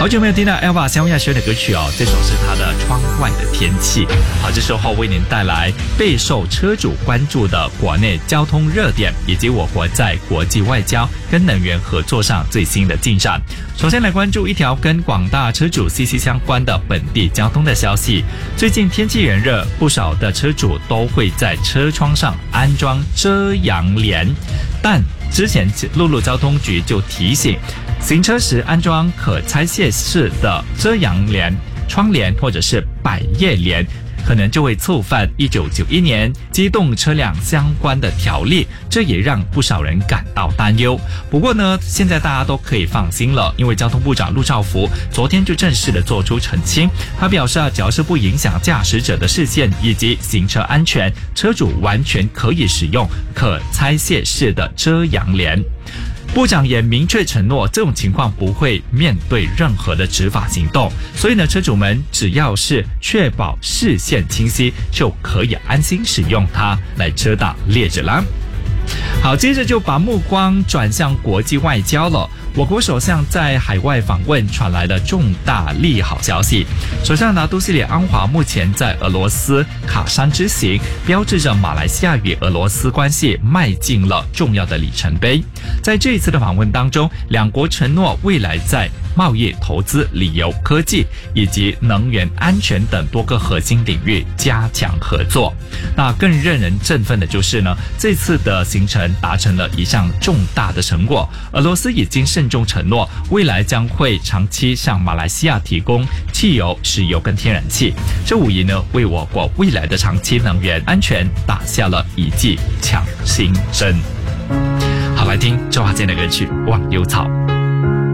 好久没有听到 Elva 萧亚轩的歌曲哦，这首是她的《窗外的天气》。好，这时候为您带来备受车主关注的国内交通热点，以及我国在国际外交跟能源合作上最新的进展。首先来关注一条跟广大车主息息相关的本地交通的消息。最近天气炎热，不少的车主都会在车窗上安装遮阳帘，但之前陆路交通局就提醒，行车时安装可拆卸式的遮阳帘、窗帘或者是百叶帘，可能就会触犯1991年机动车辆相关的条例，这也让不少人感到担忧。不过呢，现在大家都可以放心了，因为交通部长陆兆福昨天就正式的做出澄清，他表示只要是不影响驾驶者的视线以及行车安全，车主完全可以使用可拆卸式的遮阳帘。部长也明确承诺，这种情况不会面对任何的执法行动，所以呢，车主们只要是确保视线清晰，就可以安心使用它来遮挡劣质啦。好，接着就把目光转向国际外交了。我国首相在海外访问传来了重大利好消息。首相拿督斯里安华目前在俄罗斯卡山之行，标志着马来西亚与俄罗斯关系迈进了重要的里程碑。在这一次的访问当中，两国承诺未来在贸易、投资、旅游、科技以及能源安全等多个核心领域加强合作。那更让人振奋的就是呢，这次的行程达成了一项重大的成果。俄罗斯已经慎重承诺，未来将会长期向马来西亚提供汽油、石油跟天然气，这无疑呢为我国未来的长期能源安全打下了一剂强心针。好，来听周华健的歌曲《忘忧草》。